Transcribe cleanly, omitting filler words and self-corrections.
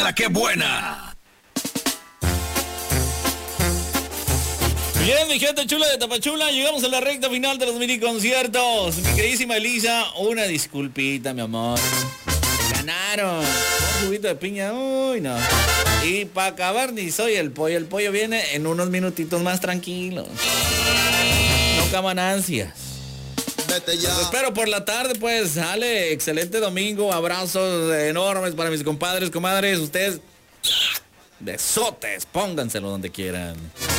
¡La qué buena! Bien, mi gente chula de Tapachula, llegamos a la recta final de los mini conciertos. Mi queridísima Elisa, una disculpita, mi amor. Ganaron. Un juguito de piña, uy, no. Y para acabar, ni soy el pollo viene en unos minutitos más tranquilos. No caman ansias. Los espero por la tarde, pues. Sale, excelente domingo. Abrazos enormes para mis compadres, comadres. Ustedes, besotes, pónganselo donde quieran.